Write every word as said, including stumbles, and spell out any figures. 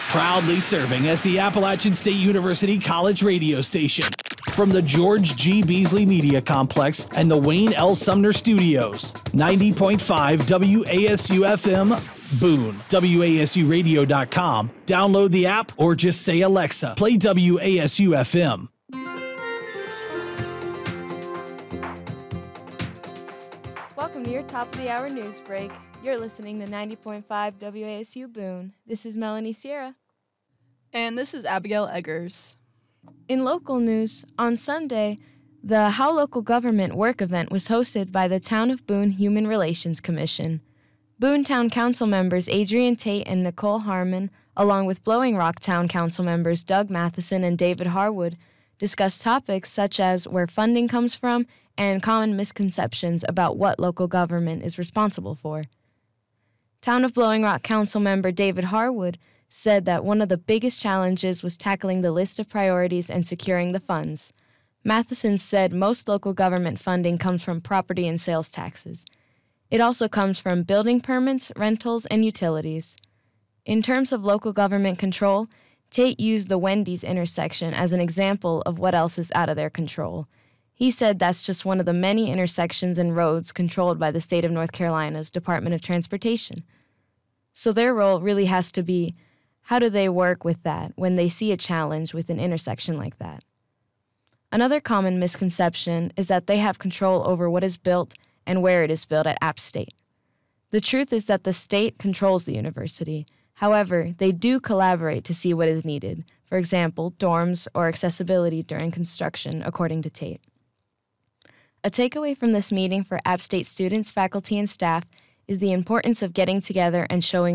Proudly serving as the Appalachian State University College radio station. From the George G. Beasley Media Complex and the Wayne L. Sumner Studios. ninety point five W A S U F M, Boone. W A S U radio dot com. Download the app or just say, Alexa, play W A S U F M. Welcome to your top of the hour news break. You're listening to ninety point five W A S U Boone. This is Melanie Sierra. And this is Abigail Eggers. In local news, on Sunday, the How Local Government Work event was hosted by the Town of Boone Human Relations Commission. Boone Town Council members Adrian Tate and Nicole Harmon, along with Blowing Rock Town Council members Doug Matheson and David Harwood, discussed topics such as where funding comes from and common misconceptions about what local government is responsible for. Town of Blowing Rock Council member David Harwood said that one of the biggest challenges was tackling the list of priorities and securing the funds. Matheson said most local government funding comes from property and sales taxes. It also comes from building permits, rentals, and utilities. In terms of local government control, Tate used the Wendy's intersection as an example of what else is out of their control. He said that's just one of the many intersections and roads controlled by the state of North Carolina's Department of Transportation. So their role really has to be, how do they work with that when they see a challenge with an intersection like that? Another common misconception is that they have control over what is built and where it is built at App State. The truth is that the state controls the university. However, they do collaborate to see what is needed, for example, dorms or accessibility during construction, according to Tate. A takeaway from this meeting for App State students, faculty, and staff is the importance of getting together and showing